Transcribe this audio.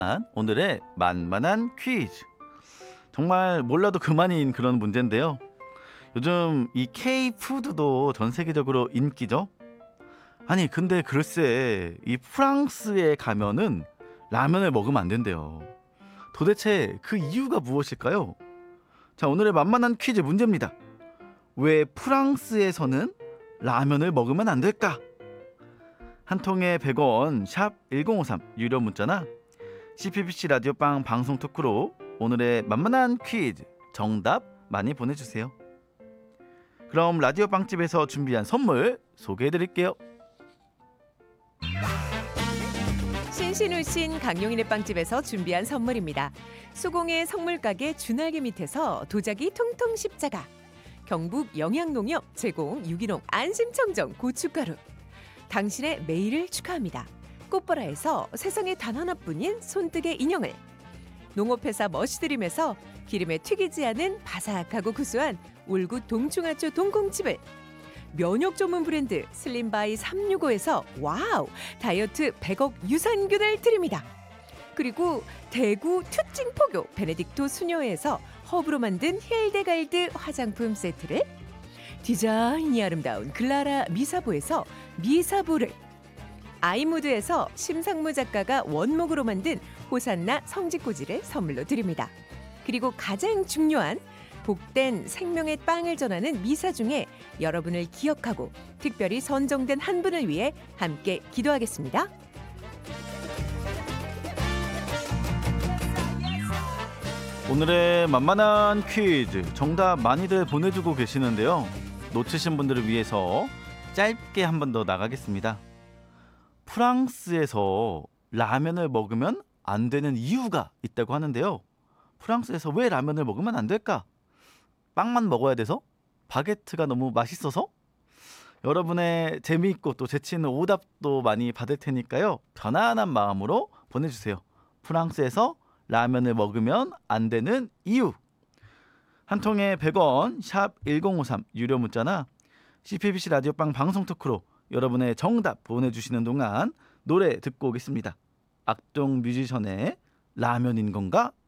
오늘의 만만한 퀴즈. 정말 몰라도 그만인 그런 문제인데요. 요즘 이 K푸드도 전 세계적으로 인기죠. 아니 근데 글쎄 이 프랑스에 가면은 라면을 먹으면 안 된대요. 도대체 그 이유가 무엇일까요? 자, 오늘의 만만한 퀴즈 문제입니다. 왜 프랑스에서는 라면을 먹으면 안 될까? 한 통에 100원 샵 1053 유료 문자나 CPBC 라디오빵 방송 토크로 오늘의 만만한 퀴즈 정답 많이 보내주세요. 그럼 라디오 빵집에서 준비한 선물 소개해드릴게요. 신신우신 강용인의 빵집에서 준비한 선물입니다. 수공의 성물가게 준알개 밑에서 도자기 통통 십자가, 경북 영양농협 제공 유기농 안심청정 고춧가루, 당신의 매일을 축하합니다. 꽃보라에서 세상에 단 하나뿐인 손뜨개 인형을, 농업회사 머시드림에서 기름에 튀기지 않은 바삭하고 구수한 울구 동충하초 동콩칩을, 면역 전문 브랜드 슬림바이 365에서 와우 다이어트 100억 유산균을 드립니다. 그리고 대구 투찡포교 베네딕토 수녀에서 허브로 만든 힐데갈드 화장품 세트를, 디자인이 아름다운 글라라 미사보에서 미사보를, 아이무드에서 심상무 작가가 원목으로 만든 호산나 성지꼬지를 선물로 드립니다. 그리고 가장 중요한 복된 생명의 빵을 전하는 미사 중에 여러분을 기억하고 특별히 선정된 한 분을 위해 함께 기도하겠습니다. 오늘의 만만한 퀴즈 정답 많이들 보내주고 계시는데요. 놓치신 분들을 위해서 짧게 한 번 더 나가겠습니다. 프랑스에서 라면을 먹으면 안 되는 이유가 있다고 하는데요. 프랑스에서 왜 라면을 먹으면 안 될까? 빵만 먹어야 돼서? 바게트가 너무 맛있어서? 여러분의 재미있고 또 재치 있는 오답도 많이 받을 테니까요. 편안한 마음으로 보내주세요. 프랑스에서 라면을 먹으면 안 되는 이유. 한 통에 100원 샵 1053 유료 문자나 CPBC 라디오빵 방송 토크로 여러분의 정답 보내주시는 동안 노래 듣고 오겠습니다. 악동 뮤지션의 라면인 건가?